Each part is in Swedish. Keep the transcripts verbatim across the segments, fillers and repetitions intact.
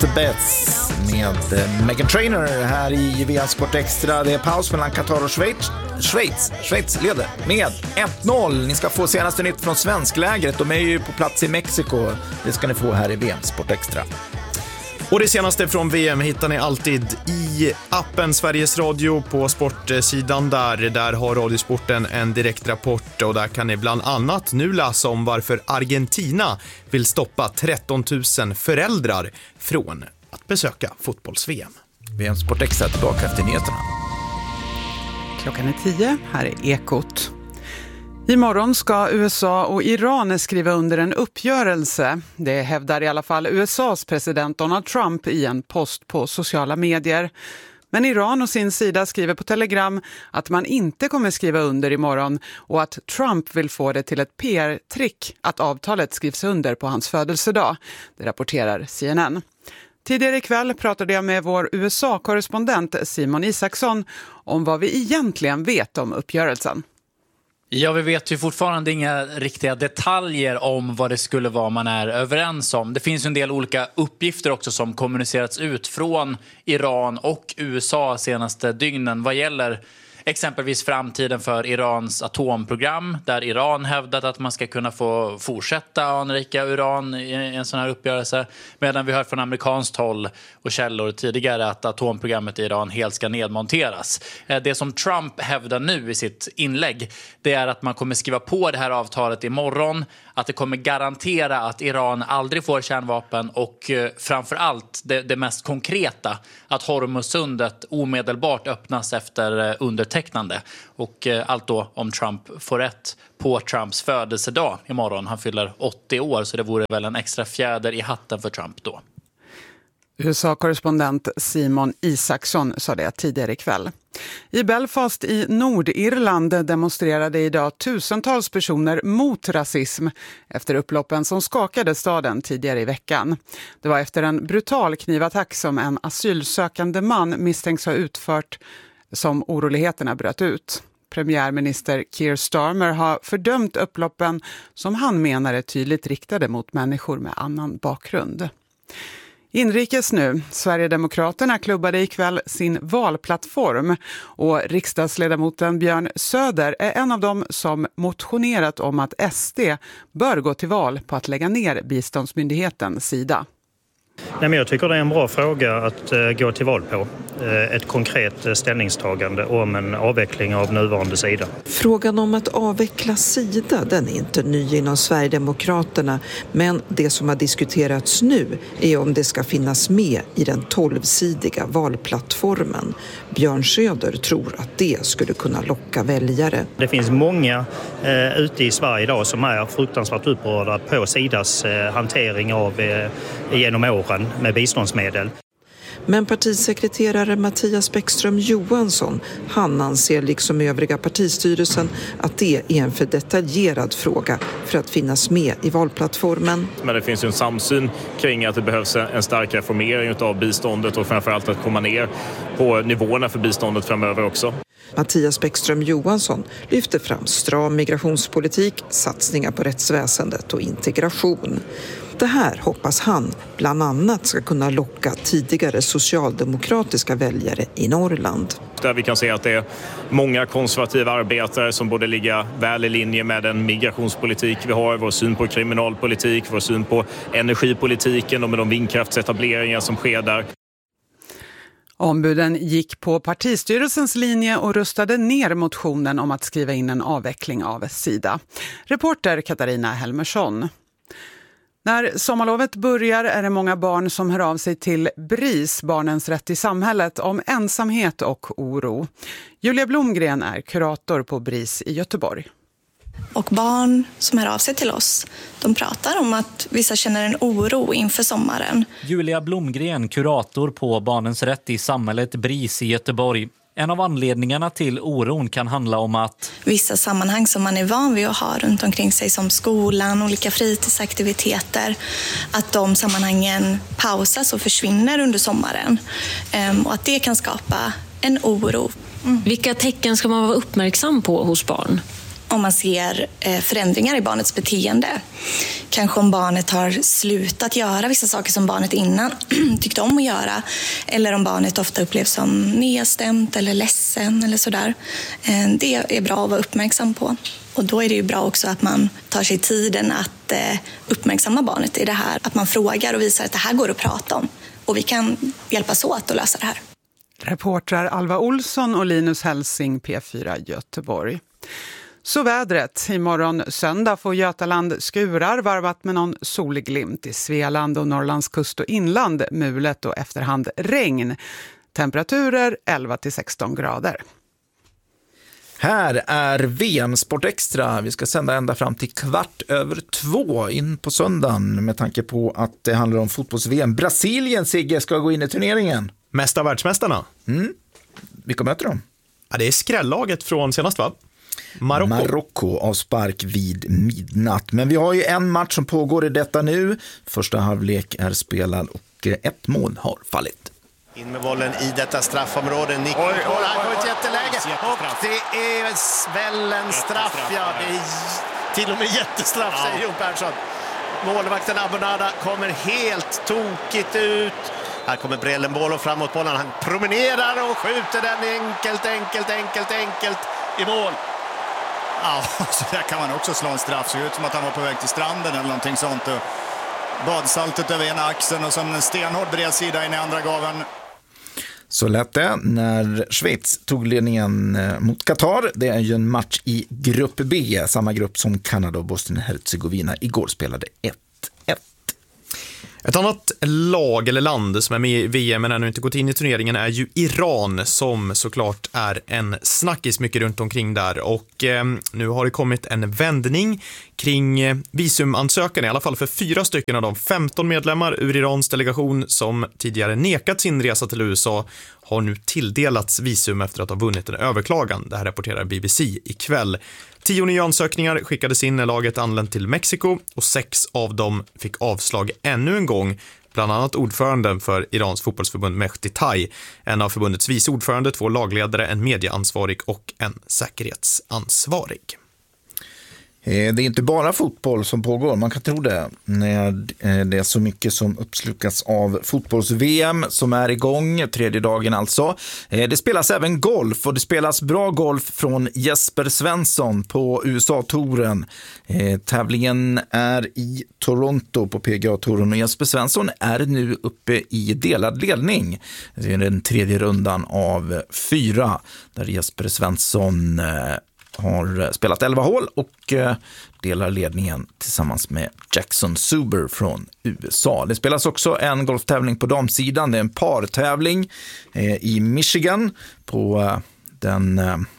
Best Bets med Meghan Trainor här i V M Sport Extra. Det är paus mellan Qatar och Schweiz. Schweiz, Schweiz leder med ett noll. Ni ska få senaste nytt från svensklägret. De är ju på plats i Mexiko. Det ska ni få här i V M Sport Extra. Och det senaste från V M hittar ni alltid i appen Sveriges Radio på sportsidan där. Där har Radiosporten en direkt rapport och där kan ni bland annat nu läsa om varför Argentina vill stoppa tretton tusen föräldrar från att besöka fotbolls-V M. V M Sport Extra tillbaka efter nyheterna. Klockan är tio, här är Ekot. Imorgon ska U S A och Iran skriva under en uppgörelse. Det hävdar i alla fall U S A:s president Donald Trump i en post på sociala medier. Men Iran och sin sida skriver på Telegram att man inte kommer skriva under imorgon och att Trump vill få det till ett P R-trick att avtalet skrivs under på hans födelsedag. Det rapporterar C N N. Tidigare ikväll pratade jag med vår U S A-korrespondent Simon Isaksson om vad vi egentligen vet om uppgörelsen. Ja, vi vet ju fortfarande inga riktiga detaljer om vad det skulle vara man är överens om. Det finns ju en del olika uppgifter också som kommunicerats ut från Iran och U S A senaste dygnen vad gäller exempelvis framtiden för Irans atomprogram, där Iran hävdat att man ska kunna få fortsätta anrika uran i en sån här uppgörelse, medan vi hört från amerikanskt håll och källor tidigare att atomprogrammet i Iran helt ska nedmonteras. Det som Trump hävdar nu i sitt inlägg, det är att man kommer skriva på det här avtalet imorgon, att det kommer garantera att Iran aldrig får kärnvapen och framförallt det, det mest konkreta, att Hormuzsundet omedelbart öppnas efter undertecknande. Och allt då om Trump får rätt på Trumps födelsedag imorgon. Han fyller åttio år, så det vore väl en extra fjäder i hatten för Trump då. U S A-korrespondent Simon Isaksson sa det tidigare ikväll. I Belfast i Nordirland demonstrerade idag tusentals personer mot rasism efter upploppen som skakade staden tidigare i veckan. Det var efter en brutal knivattack som en asylsökande man misstänks ha utfört som oroligheterna bröt ut. Premiärminister Keir Starmer har fördömt upploppen som han menar är tydligt riktade mot människor med annan bakgrund. Inrikes nu. Sverigedemokraterna klubbade ikväll sin valplattform och riksdagsledamoten Björn Söder är en av dem som motionerat om att S D bör gå till val på att lägga ner biståndsmyndigheten Sida. Nej, men jag tycker det är en bra fråga att uh, gå till val på. Uh, ett konkret uh, ställningstagande om en avveckling av nuvarande Sida. Frågan om att avveckla Sida, den är inte ny inom Sverigedemokraterna. Men det som har diskuterats nu är om det ska finnas med i den tolvsidiga valplattformen. Björn Söder tror att det skulle kunna locka väljare. Det finns många uh, ute i Sverige idag som är fruktansvärt upprörda på Sidas uh, hantering av uh, genom åren med biståndsmedel. Men partisekreterare Mattias Bäckström Johansson, han anser liksom övriga partistyrelsen att det är en för detaljerad fråga för att finnas med i valplattformen. Men det finns ju en samsyn kring att det behövs en stark reformering av biståndet och framförallt att komma ner på nivåerna för biståndet framöver också. Mattias Bäckström Johansson lyfter fram stram migrationspolitik, satsningar på rättsväsendet och integration. Det här hoppas han bland annat ska kunna locka tidigare socialdemokratiska väljare i Norrland. Där vi kan se att det är många konservativa arbetare som borde ligga väl i linje med den migrationspolitik vi har, vår syn på kriminalpolitik, vår syn på energipolitiken och med de vindkraftsetableringar som sker där. Ombuden gick på partistyrelsens linje och röstade ner motionen om att skriva in en avveckling av Sida. Reporter Katarina Helmersson. När sommarlovet börjar är det många barn som hör av sig till B R I S, Barnens rätt i samhället, om ensamhet och oro. Julia Blomgren är kurator på B R I S i Göteborg. Och barn som hör av sig till oss, de pratar om att vissa känner en oro inför sommaren. Julia Blomgren, kurator på Barnens rätt i samhället B R I S i Göteborg. En av anledningarna till oron kan handla om att vissa sammanhang som man är van vid att ha runt omkring sig, som skolan, olika fritidsaktiviteter, att de sammanhangen pausas och försvinner under sommaren. Och att det kan skapa en oro. Mm. Vilka tecken ska man vara uppmärksam på hos barn? om man ser förändringar i barnets beteende. Kanske om barnet har slutat göra vissa saker som barnet innan tyckte om att göra. Eller om barnet ofta upplevs som nedstämt eller ledsen eller sådär. Det är bra att vara uppmärksam på. Och då är det ju bra också att man tar sig tiden att uppmärksamma barnet i det här. Att man frågar och visar att det här går att prata om. Och vi kan hjälpas åt att lösa det här. Reportrar Alva Olsson och Linus Helsing, P fyra Göteborg. Så vädret. Imorgon söndag får Götaland skurar varvat med någon solig glimt. I Svealand och Norrlands kust och inland mulet och efterhand regn. Temperaturer elva till sexton grader. Här är V M Sport Extra. Vi ska sända ända fram till kvart över två in på söndagen med tanke på att det handlar om fotbolls-V M. Brasilien, Sigge, ska gå in i turneringen. Mesta världsmästarna. Mm. Vilka möter de? Ja, det är skrälllaget från senast, va? Marocko. Marocko av spark vid midnatt. Men vi har ju en match som pågår i detta nu. Första halvlek är spelad och ett mål har fallit. In med bollen i detta straffområde. Nick oj, oj, oj, här får ett jätteläge. Och det är väl en straff, ja. Det är till och med jättestraff, ja, säger Jon Persson. Målvakten Abonada kommer helt tokigt ut. Här kommer Brellenbolo framåt bollen. Han promenerar och skjuter den enkelt, enkelt, enkelt, enkelt i mål. Ja, så där kan man också slå en straff. Ser ut som att han var på väg till stranden eller någonting sånt. Och badsaltet över ena axeln och sen en stenhård bredsida in i andra gaven. Så lät det när Schweiz tog ledningen mot Qatar. Det är ju en match i grupp B, samma grupp som Kanada och Bosnien-Herzegovina igår spelade ett ett. Ett annat lag eller land som är med i V M men ännu inte gått in i turneringen är ju Iran, som såklart är en snackis mycket runt omkring där. Och eh, nu har det kommit en vändning kring eh, visumansökan, i alla fall för fyra stycken av de femton medlemmar ur Irans delegation som tidigare nekat sin resa till U S A har nu tilldelats visum efter att ha vunnit en överklagan. Det här rapporterar B B C ikväll. Tio nya ansökningar skickades in när laget anlänt till Mexiko och sex av dem fick avslag ännu en gång. Bland annat ordföranden för Irans fotbollsförbund Mehdi Tai, en av förbundets vice ordförande, två lagledare, en medieansvarig och en säkerhetsansvarig. Det är inte bara fotboll som pågår, man kan tro det, när det är så mycket som uppslukas av fotbolls-V M som är igång, tredje dagen alltså. Det spelas även golf och det spelas bra golf från Jesper Svensson på U S A-touren. Tävlingen är i Toronto på P G A-touren och Jesper Svensson är nu uppe i delad ledning. Det är den tredje rundan av fyra där Jesper Svensson har spelat elva hål och delar ledningen tillsammans med Jackson Suber från U S A. Det spelas också en golftävling på damsidan. Det är en partävling i Michigan på den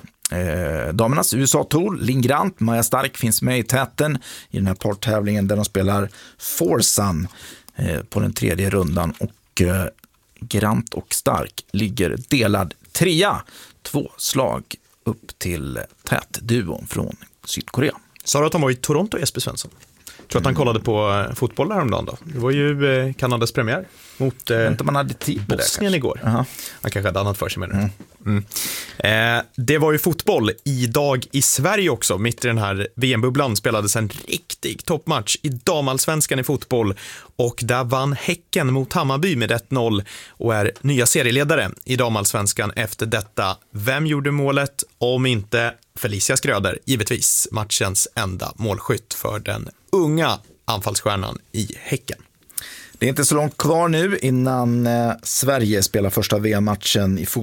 eh, damernas U S A-tour. Linn Grant, Maja Stark finns med i täten i den här partävlingen där de spelar Forsan eh, på den tredje rundan och eh, Grant och Stark ligger delad trea. Två slag upp till tätduon från Sydkorea. Sa du att han var i Toronto, Jesper Svensson? Jag tror att han kollade på fotboll häromdagen då. Det var ju Kanadas premiär mot eh, inte man hade tid med Bosnien det, igår. Uh-huh. Han kanske hade annat för sig med det. Mm. Mm. Eh, det var ju fotboll idag i Sverige också. Mitt i den här V M-bubblan spelades en riktig toppmatch i damallsvenskan i fotboll. Och där vann Häcken mot Hammarby med ett noll och är nya serieledare i damallsvenskan efter detta. Vem gjorde målet? Om inte Felicia Skröder, givetvis matchens enda målskytt för den unga anfallsstjärnan i Häcken. Det är inte så långt kvar nu innan eh, Sverige spelar första V M-matchen i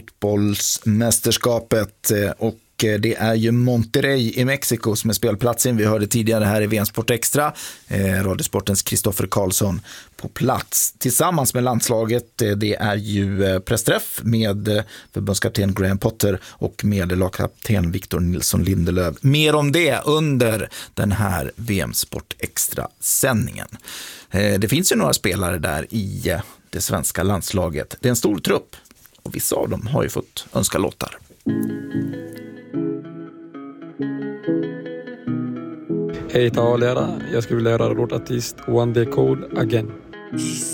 fotbollsmästerskapet eh, och eh, det är ju Monterrey i Mexiko som är spelplatsen. Vi hörde tidigare här i V M Sport Extra eh, Radiosportens Kristoffer Karlsson på plats tillsammans med landslaget. Eh, det är ju eh, pressträff med eh, förbundskapten Graham Potter och med lagkapten Victor Nilsson Lindelöf. Mer om det under den här V M Sport Extra-sändningen. Det finns ju några spelare där i det svenska landslaget. Det är en stor trupp och vissa av dem har ju fått önska låtar. Hej, ta och lära. Jag skulle lära låtartist One Day Code Again.